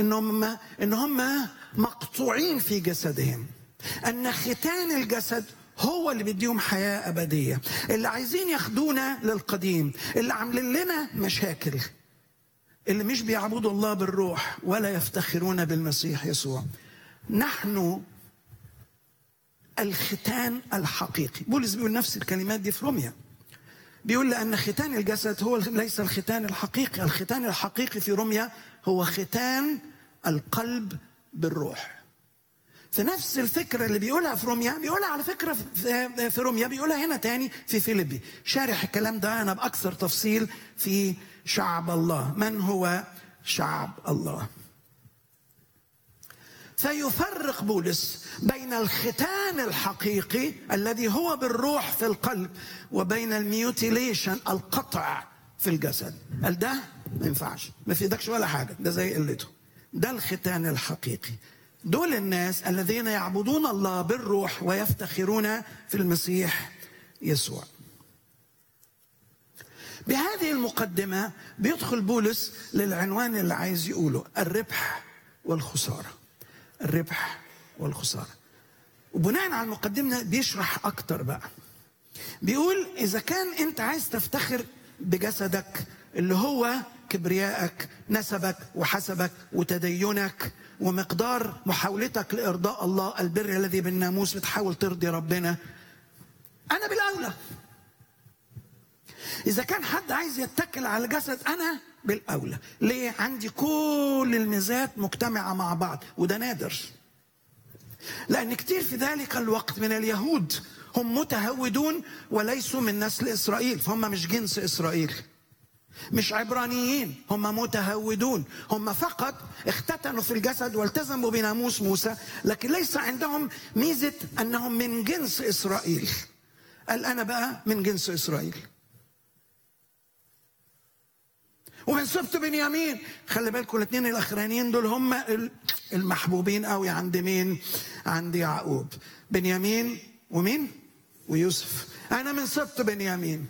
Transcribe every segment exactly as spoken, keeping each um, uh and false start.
إنهم إن هم مقطوعين في جسدهم، أن ختان الجسد هو اللي بيديهم حياة أبدية، اللي عايزين ياخدونا للقديم، اللي عاملين لنا مشاكل، اللي مش بيعبدوا الله بالروح ولا يفتخرون بالمسيح يسوع. نحن الختان الحقيقي. بولس بيقول نفس الكلمات دي في روميا، بيقول لأن ختان الجسد هو ليس الختان الحقيقي. الختان الحقيقي في روميا هو ختان القلب بالروح. في نفس الفكرة اللي بيقولها في روميا بيقولها على فكرة في روميا، بيقولها هنا تاني في فيليبي. شارح الكلام ده أنا بأكثر تفصيل في شعب الله. من هو شعب الله؟ فيفرق بولس بين الختان الحقيقي الذي هو بالروح في القلب وبين الميوتيليشن القطع في الجسد. قال ده ما ينفعش، ما في ايدكش ولا حاجة، ده زي قلته. ده الختان الحقيقي. دول الناس الذين يعبدون الله بالروح ويفتخرون في المسيح يسوع. بهذه المقدمة بيدخل بولس للعنوان اللي عايز يقوله: الربح والخسارة. الربح والخسارة. وبناء على المقدمة بيشرح أكتر بقى. بيقول إذا كان أنت عايز تفتخر بجسدك اللي هو كبريائك، نسبك وحسبك وتدينك ومقدار محاولتك لإرضاء الله، البر الذي بالناموس، بتحاول ترضي ربنا، أنا بالأولى. إذا كان حد عايز يتكل على الجسد، أنا بالأولى. ليه؟ عندي كل الميزات مجتمعة مع بعض، وده نادر، لأن كتير في ذلك الوقت من اليهود هم متهودون وليسوا من نسل إسرائيل، فهم مش جنس إسرائيل، مش عبرانيين، هم متهودون، هم فقط اختتنوا في الجسد والتزموا بناموس موسى، لكن ليس عندهم ميزة أنهم من جنس إسرائيل. قال أنا بقى من جنس إسرائيل ومن سبط بنيامين. خلي بالكم الاثنين الاخرانيين دول هم المحبوبين قوي عند مين؟ عند يعقوب. بنيامين ومين؟ ويوسف. انا من سبط بنيامين،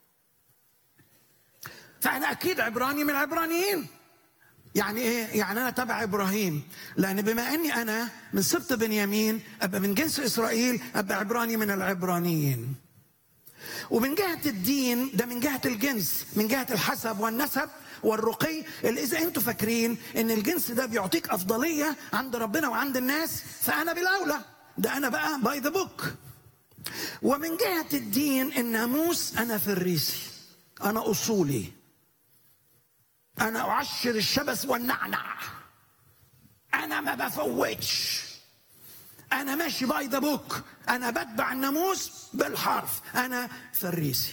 فانا اكيد عبراني من العبرانيين. يعني ايه؟ يعني انا تبع ابراهيم، لان بما اني انا من سبط بنيامين ابقى من جنس اسرائيل، ابقى عبراني من العبرانيين. ومن جهة الدين ده من جهة الجنس، من جهة الحسب والنسب والرقي، اللي إذا أنتوا فاكرين إن الجنس ده بيعطيك أفضلية عند ربنا وعند الناس، فأنا بالأولى، ده أنا بقى باي ذا بوك. ومن جهة الدين الناموس، أنا فريسي، أنا أصولي، أنا أعشر الشبس والنعنع، أنا ما بفوتش، أنا ماشي باي ذا بوك، أنا بتبع الناموس بالحرف، أنا فريسي.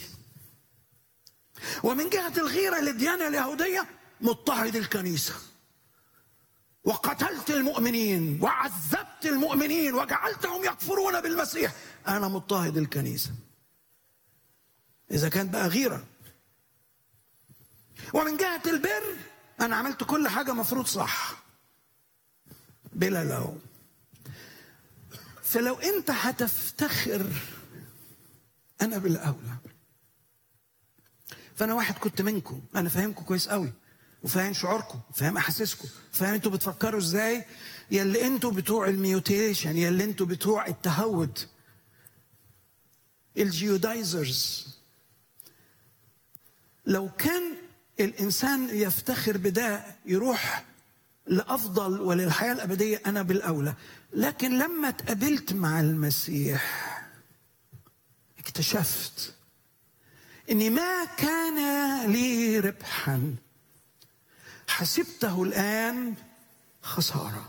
ومن جهة الغيرة للديانة اليهودية، مضطهد الكنيسة وقتلت المؤمنين وعذبت المؤمنين وجعلتهم يكفرون بالمسيح، أنا مضطهد الكنيسة. إذا كان بقى غيرة. ومن جهة البر، أنا عملت كل حاجة مفروض صح بلا لوم. فلو انت هتفتخر، انا بالاولى. فانا واحد كنت منكم، انا فاهمكم كويس قوي، وفاهم شعوركم، فاهم احاسيسكم، فاهم انتوا بتفكروا ازاي، يلي انتوا بتوع الميوتيشن، يلي انتوا بتوع التهود، الجيودايزرز. لو كان الانسان يفتخر بده يروح لأفضل وللحياة الأبدية، أنا بالأولى. لكن لما تقابلت مع المسيح اكتشفت إني ما كان لي ربحا حسبته الآن خسارة.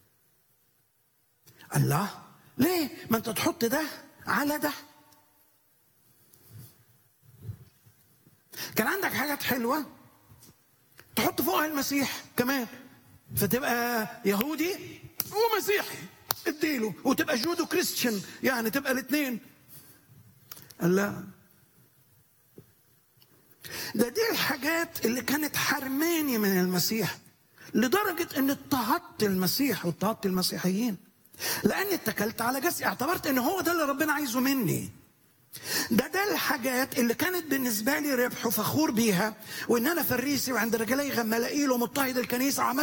الله، ليه؟ ما أنت تحط ده على ده. كان عندك حاجات حلوة تحط فوقها المسيح كمان، فتبقى يهودي ومسيحي اديله، وتبقى جودو كريستيان، يعني تبقى الاثنين. لا، ده دي الحاجات اللي كانت حرماني من المسيح، لدرجة ان اضطهدت المسيح واضطهدت المسيحيين، لاني اتكلت على جسدي، اعتبرت ان هو ده اللي ربنا عايزه مني. ده ده الحاجات اللي كانت بالنسبة لي ربح وفخور بيها، وان انا فريسي وعند رجلي غمالائيل ومضطهد الكنيسة،